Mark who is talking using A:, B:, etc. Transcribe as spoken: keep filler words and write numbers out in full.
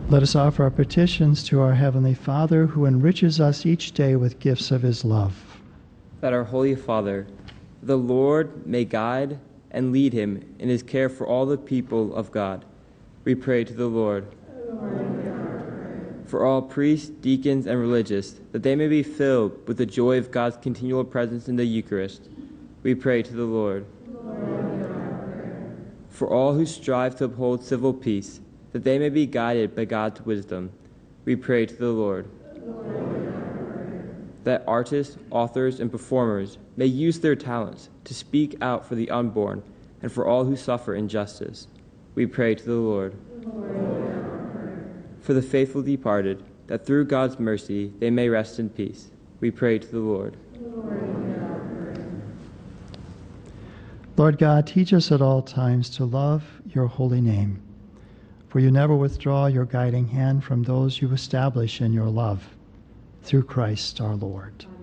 A: Let us offer our petitions to our Heavenly Father, who enriches us each day with gifts of his love.
B: That our Holy Father, the Lord, may guide and lead him in his care for all the people of God. We pray to the Lord. For all priests, deacons, and religious, that they may be filled with the joy of God's continual presence in the Eucharist. We pray to the Lord. For all who strive to uphold civil peace, that they may be guided by God's wisdom. We pray to the Lord. That artists, authors, and performers may use their talents to speak out for the unborn and for all who suffer injustice. We pray to the Lord. For the faithful departed, that through God's mercy they may rest in peace. We pray to the Lord.
A: Lord God, teach us at all times to love your holy name, for you never withdraw your guiding hand from those you establish in your love. Through Christ our Lord.